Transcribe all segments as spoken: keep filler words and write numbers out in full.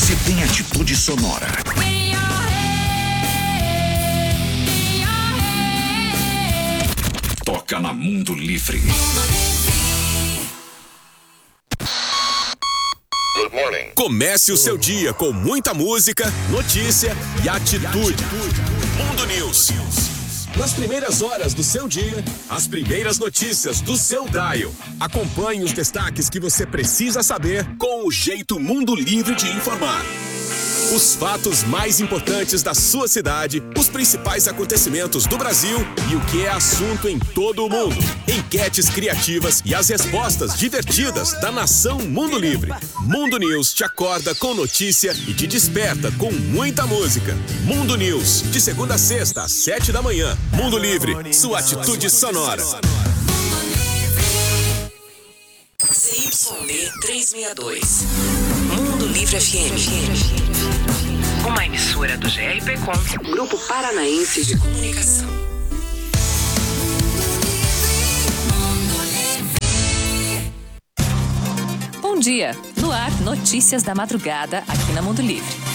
Você tem atitude sonora. Toca na Mundo Livre. Good morning. Comece o seu dia com muita música, notícia e atitude. Mundo News. Nas primeiras horas do seu dia, as primeiras notícias do seu dial. Acompanhe os destaques que você precisa saber com o jeito Mundo Livre de informar. Os fatos mais importantes da sua cidade, os principais acontecimentos do Brasil e o que é assunto em todo o mundo. Enquetes criativas e as respostas divertidas da nação Mundo Livre. Mundo News te acorda com notícia e te desperta com muita música. Mundo News, de segunda a sexta, às sete da manhã. Mundo Livre, sua atitude sonora. C Y D trezentos e sessenta e dois. Mundo Livre F M. Uma emissora do G R P Com, Grupo Paranaense de Comunicação. Bom dia. No ar, notícias da madrugada aqui na Mundo Livre.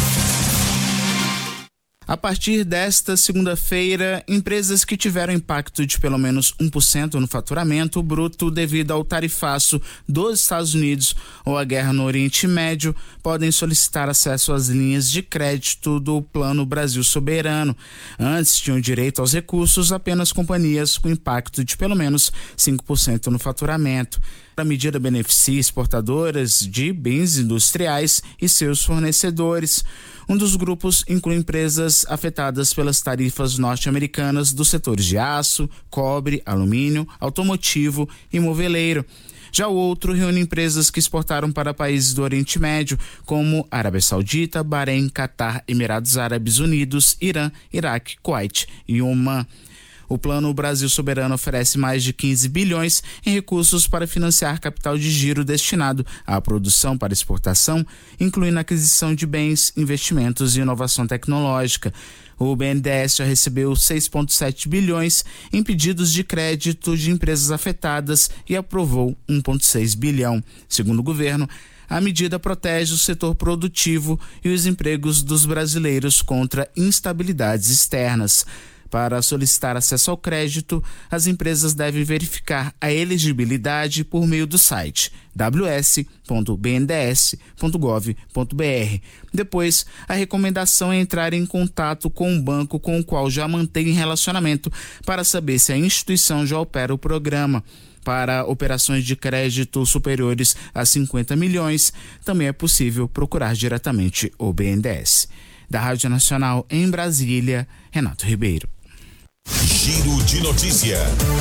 A partir desta segunda-feira, empresas que tiveram impacto de pelo menos um por cento no faturamento bruto devido ao tarifaço dos Estados Unidos ou a guerra no Oriente Médio podem solicitar acesso às linhas de crédito do Plano Brasil Soberano. Antes tinham direito aos recursos apenas companhias com impacto de pelo menos cinco por cento no faturamento. A medida beneficia exportadoras de bens industriais e seus fornecedores. Um dos grupos inclui empresas afetadas pelas tarifas norte-americanas dos setores de aço, cobre, alumínio, automotivo e moveleiro. Já o outro reúne empresas que exportaram para países do Oriente Médio, como Arábia Saudita, Bahrein, Catar, Emirados Árabes Unidos, Irã, Iraque, Kuwait e Omã. O Plano Brasil Soberano oferece mais de quinze bilhões em recursos para financiar capital de giro destinado à produção para exportação, incluindo a aquisição de bens, investimentos e inovação tecnológica. O B N D E S já recebeu seis vírgula sete bilhões em pedidos de crédito de empresas afetadas e aprovou um vírgula seis bilhão. Segundo o governo, a medida protege o setor produtivo e os empregos dos brasileiros contra instabilidades externas. Para solicitar acesso ao crédito, as empresas devem verificar a elegibilidade por meio do site w s ponto b n d e s ponto gov ponto b r. Depois, a recomendação é entrar em contato com o banco com o qual já mantém relacionamento para saber se a instituição já opera o programa. Para operações de crédito superiores a cinquenta milhões, também é possível procurar diretamente o B N D E S. Da Rádio Nacional em Brasília, Renato Ribeiro. Giro de notícia.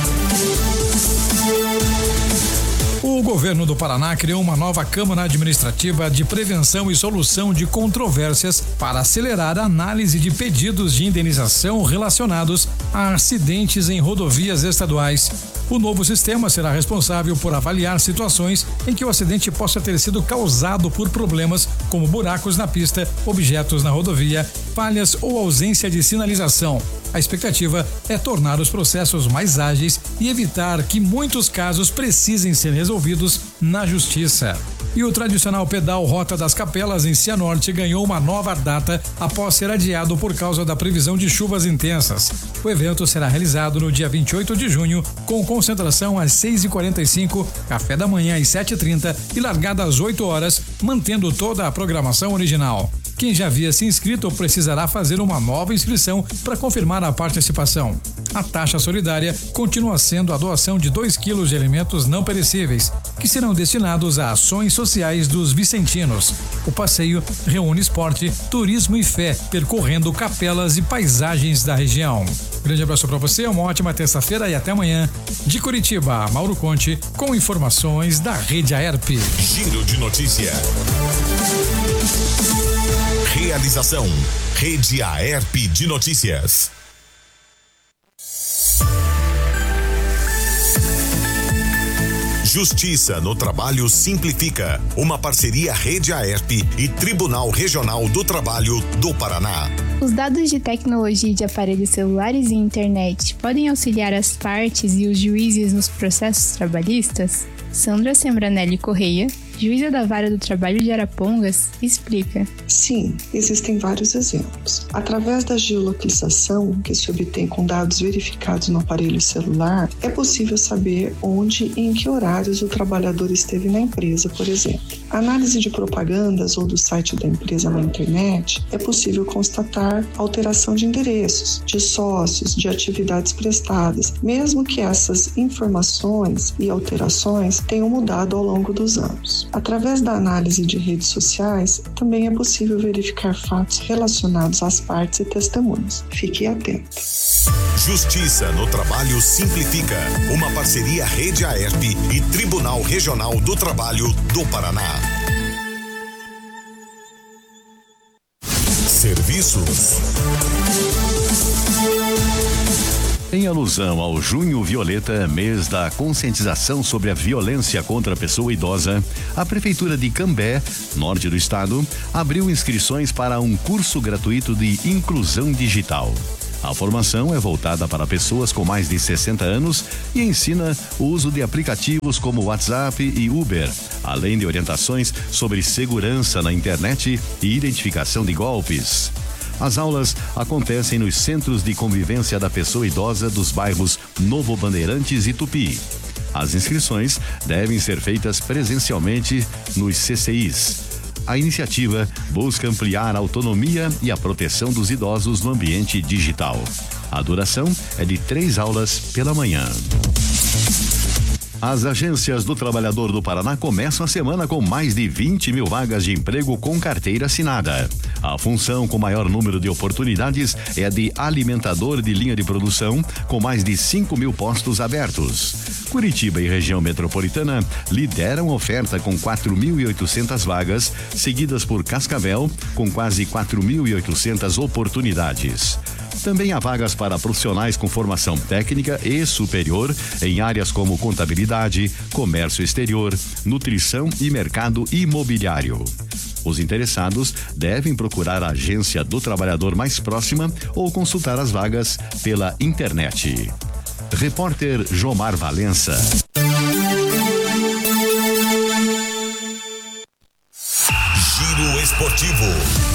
O governo do Paraná criou uma nova Câmara Administrativa de Prevenção e Solução de Controvérsias para acelerar a análise de pedidos de indenização relacionados a acidentes em rodovias estaduais. O novo sistema será responsável por avaliar situações em que o acidente possa ter sido causado por problemas como buracos na pista, objetos na rodovia, falhas ou ausência de sinalização. A expectativa é tornar os processos mais ágeis e evitar que muitos casos precisem ser resolvidos na justiça. E o tradicional pedal Rota das Capelas em Cianorte ganhou uma nova data após ser adiado por causa da previsão de chuvas intensas. O evento será realizado no dia vinte e oito de junho, com concentração às seis e quarenta e cinco, café da manhã às sete e trinta e largada às oito horas, mantendo toda a programação original. Quem já havia se inscrito precisará fazer uma nova inscrição para confirmar a participação. A taxa solidária continua sendo a doação de dois quilos de alimentos não perecíveis, que serão destinados a ações sociais dos vicentinos. O passeio reúne esporte, turismo e fé, percorrendo capelas e paisagens da região. Grande abraço para você, uma ótima terça-feira e até amanhã. De Curitiba, Mauro Conte, com informações da Rede Aerp. Giro de notícia. Realização Rede Aerp de Notícias. Justiça no Trabalho Simplifica, uma parceria Rede Aerp e Tribunal Regional do Trabalho do Paraná. Os dados de tecnologia de aparelhos celulares e internet podem auxiliar as partes e os juízes nos processos trabalhistas? Sandra Sembranelli Correia, juíza da Vara do Trabalho de Arapongas, explica. Sim, existem vários exemplos. Através da geolocalização, que se obtém com dados verificados no aparelho celular, é possível saber onde e em que horários o trabalhador esteve na empresa, por exemplo. A análise de propagandas ou do site da empresa na internet é possível constatar alteração de endereços, de sócios, de atividades prestadas, mesmo que essas informações e alterações tenham mudado ao longo dos anos. Através da análise de redes sociais, também é possível verificar fatos relacionados às partes e testemunhas. Fique atento. Justiça no Trabalho Simplifica, uma parceria Rede Aerp e Tribunal Regional do Trabalho do Paraná. Serviços. Em alusão ao Junho Violeta, mês da conscientização sobre a violência contra a pessoa idosa, a Prefeitura de Cambé, norte do estado, abriu inscrições para um curso gratuito de inclusão digital. A formação é voltada para pessoas com mais de sessenta anos e ensina o uso de aplicativos como WhatsApp e Uber, além de orientações sobre segurança na internet e identificação de golpes. As aulas acontecem nos Centros de Convivência da Pessoa Idosa dos bairros Novo Bandeirantes e Tupi. As inscrições devem ser feitas presencialmente nos C C Is. A iniciativa busca ampliar a autonomia e a proteção dos idosos no ambiente digital. A duração é de três aulas pela manhã. As agências do Trabalhador do Paraná começam a semana com mais de vinte mil vagas de emprego com carteira assinada. A função com maior número de oportunidades é a de alimentador de linha de produção, com mais de cinco mil postos abertos. Curitiba e região metropolitana lideram a oferta com quatro mil e oitocentas vagas, seguidas por Cascavel, com quase quatro mil e oitocentas oportunidades. Também há vagas para profissionais com formação técnica e superior em áreas como contabilidade, comércio exterior, nutrição e mercado imobiliário. Os interessados devem procurar a agência do trabalhador mais próxima ou consultar as vagas pela internet. Repórter Jomar Valença. Giro Esportivo.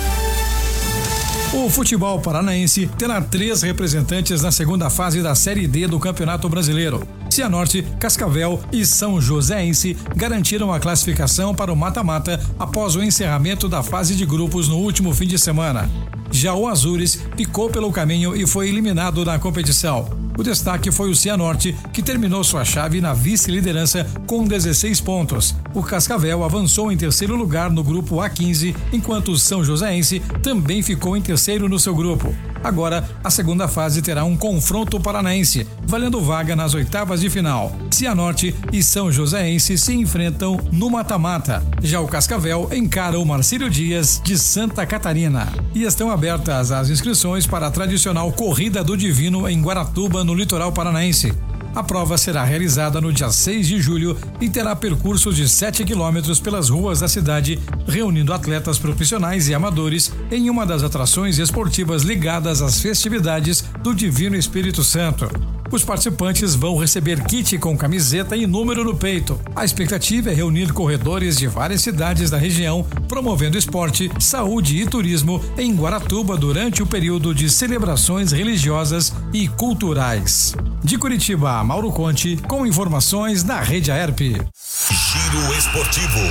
O futebol paranaense terá três representantes na segunda fase da Série D do Campeonato Brasileiro. Cianorte, Cascavel e São Joséense garantiram a classificação para o mata-mata após o encerramento da fase de grupos no último fim de semana. Já o Azures ficou pelo caminho e foi eliminado da competição. O destaque foi o Cianorte, que terminou sua chave na vice-liderança com dezesseis pontos. O Cascavel avançou em terceiro lugar no grupo A quinze, enquanto o São Joséense também ficou em terceiro no seu grupo. Agora, a segunda fase terá um confronto paranaense, valendo vaga nas oitavas de final. Cianorte e São Joséense se enfrentam no mata-mata. Já o Cascavel encara o Marcílio Dias, de Santa Catarina. E estão abertas as inscrições para a tradicional Corrida do Divino em Guaratuba, no litoral paranaense. A prova será realizada no dia seis de julho e terá percurso de sete quilômetros pelas ruas da cidade, reunindo atletas profissionais e amadores em uma das atrações esportivas ligadas às festividades do Divino Espírito Santo. Os participantes vão receber kit com camiseta e número no peito. A expectativa é reunir corredores de várias cidades da região, promovendo esporte, saúde e turismo em Guaratuba durante o período de celebrações religiosas e culturais. De Curitiba, Mauro Conte, com informações da Rede Aerp. Giro Esportivo.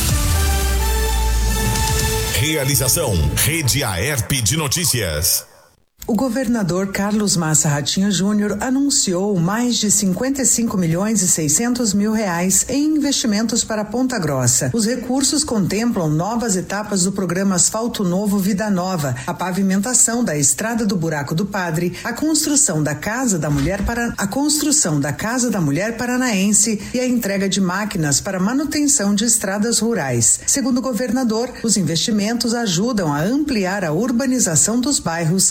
Realização Rede Aerp de Notícias. O governador Carlos Massa Ratinho Júnior anunciou mais de cinquenta e cinco milhões e seiscentos mil reais em investimentos para Ponta Grossa. Os recursos contemplam novas etapas do programa Asfalto Novo Vida Nova, a pavimentação da Estrada do Buraco do Padre, a construção da Casa da Mulher para a construção da Casa da Mulher Paranaense e a entrega de máquinas para manutenção de estradas rurais. Segundo o governador, os investimentos ajudam a ampliar a urbanização dos bairros e levam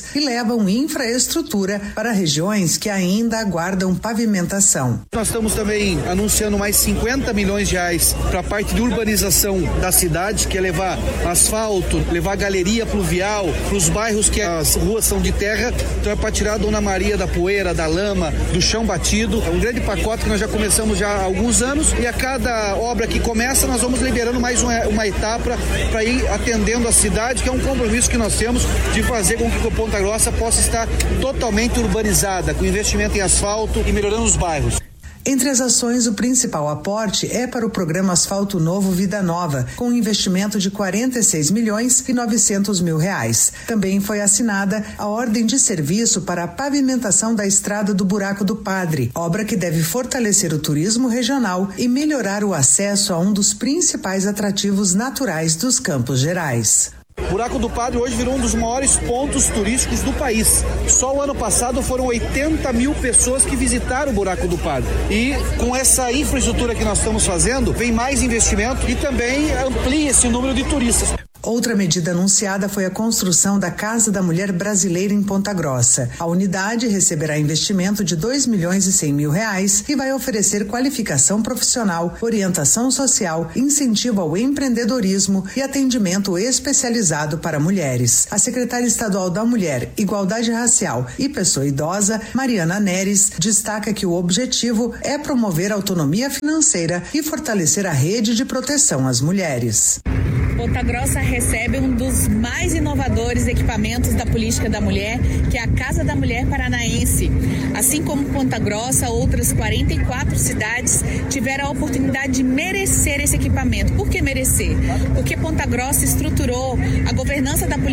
levavam infraestrutura para regiões que ainda aguardam pavimentação. Nós estamos também anunciando mais cinquenta milhões de reais para a parte de urbanização da cidade, que é levar asfalto, levar galeria pluvial para os bairros que as ruas são de terra, então é para tirar a Dona Maria da poeira, da lama, do chão batido. É um grande pacote que nós já começamos já há alguns anos e a cada obra que começa nós vamos liberando mais uma, uma etapa para ir atendendo a cidade, que é um compromisso que nós temos de fazer com que o Ponta Grossa possa estar totalmente urbanizada, com investimento em asfalto e melhorando os bairros. Entre as ações, o principal aporte é para o programa Asfalto Novo Vida Nova, com um investimento de quarenta e seis milhões e novecentos mil reais. Também foi assinada a ordem de serviço para a pavimentação da estrada do Buraco do Padre, obra que deve fortalecer o turismo regional e melhorar o acesso a um dos principais atrativos naturais dos Campos Gerais. O Buraco do Padre hoje virou um dos maiores pontos turísticos do país. Só o ano passado foram oitenta mil pessoas que visitaram o Buraco do Padre. E com essa infraestrutura que nós estamos fazendo, vem mais investimento e também amplia esse número de turistas. Outra medida anunciada foi a construção da Casa da Mulher Brasileira em Ponta Grossa. A unidade receberá investimento de dois milhões e cem mil reais e vai oferecer qualificação profissional, orientação social, incentivo ao empreendedorismo e atendimento especializado para mulheres. A secretária estadual da Mulher, Igualdade Racial e Pessoa Idosa, Mariana Neres, destaca que o objetivo é promover a autonomia financeira e fortalecer a rede de proteção às mulheres. Ponta Grossa recebe um dos mais inovadores equipamentos da política da mulher, que é a Casa da Mulher Paranaense. Assim como Ponta Grossa, outras quarenta e quatro cidades tiveram a oportunidade de merecer esse equipamento. Por que merecer? Porque Ponta Grossa estruturou a governança da política